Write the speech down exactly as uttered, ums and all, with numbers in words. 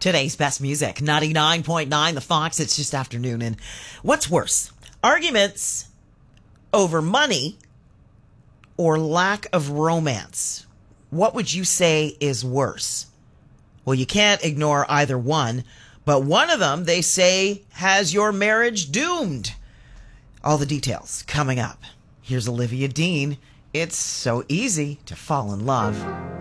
Today's best music, ninety-nine point nine The Fox. It's just afternoon. And what's worse? Arguments over money or lack of romance? What would you say is worse? Well, you can't ignore either one, but one of them, they say, has your marriage doomed. All the details coming up. Here's Olivia Dean. It's so easy to fall in love.